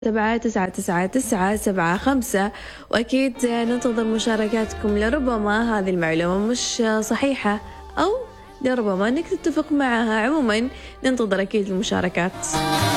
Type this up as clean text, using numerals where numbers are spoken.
7 9 9 9 7 5. وأكيد ننتظر مشاركاتكم، لربما هذه المعلومة مش صحيحة أو لربما أنك تتفق معها. عموما ننتظر أكيد المشاركات.